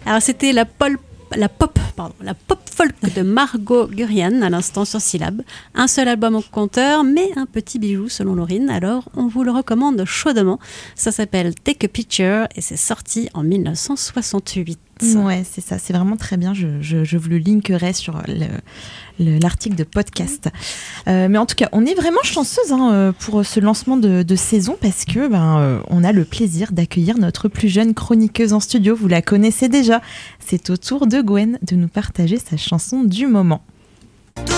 Alors c'était la pop folk de Margot Gurian, à l'instant sur Syllab. Un seul album au compteur, mais un petit bijou selon Laurine. Alors on vous le recommande chaudement. Ça s'appelle Take a Picture et c'est sorti en 1968. Ouais, c'est ça, c'est vraiment très bien. Je vous le linkerai sur l'article de podcast. Mais en tout cas, on est vraiment chanceuse pour ce lancement de saison parce que on a le plaisir d'accueillir notre plus jeune chroniqueuse en studio. Vous la connaissez déjà. C'est au tour de Gwen de nous partager sa chanson du moment.